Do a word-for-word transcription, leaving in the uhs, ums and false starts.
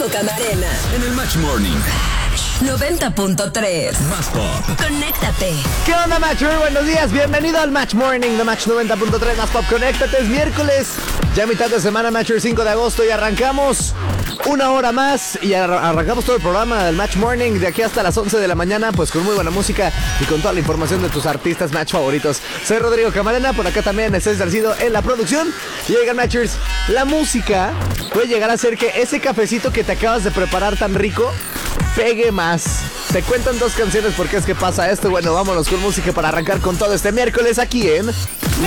Franco Camarena. En el Match Morning. noventa punto tres. Más pop. Conéctate. ¿Qué onda, Matcher? Buenos días, bienvenido al Match Morning de Match noventa punto tres. Más pop, conéctate, es miércoles. Ya mitad de semana, Matcher, cinco de agosto, y arrancamos una hora más. Y ar- arrancamos todo el programa del Match Morning de aquí hasta las once de la mañana, pues con muy buena música y con toda la información de tus artistas Match favoritos. Soy Rodrigo Camarena, por acá también César Salcido en la producción. Y oigan, Matchers, la música puede llegar a ser que ese cafecito que te acabas de preparar tan rico pegue más. Te cuentan dos canciones por qué es que pasa esto. Bueno, vámonos con música para arrancar con todo este miércoles aquí en